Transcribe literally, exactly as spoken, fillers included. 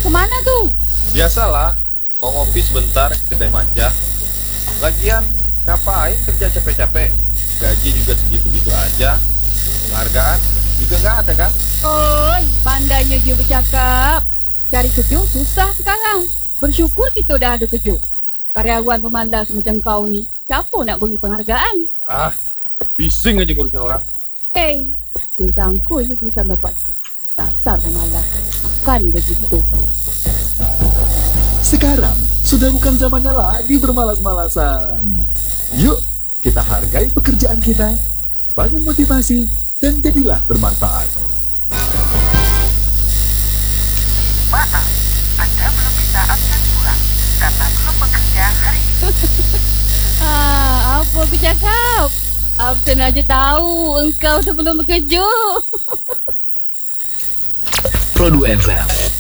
kemana tuh? Biasalah, mau ngopi sebentar ke kedai matcha. Lagian, ngapain kerja capek-capek? Gaji juga segitu-gitu aja. Penghargaan juga nggak ada kan? Oi, pandainya dia bercakap. Cari kerja susah sekarang. Bersyukur kita udah ada kerja. Karyawan pemalas macam kau ni, siapa nak beri penghargaan? Ah, bising aja ngurusin orang. Eh, dia sangkut je tulisan dapat. Dasar pemalas. Makan gaji gitu. Sekarang sudah bukan zamannya lagi bermalas-malasan. Yuk, kita hargai pekerjaan kita, bangun motivasi, dan jadilah bermanfaat. Maaf, Anda belum bisa absen pulang karena belum bekerja hari ini. Ah, apa aku cakap? Absen aja tahu engkau sebelum bekerja. Produk F M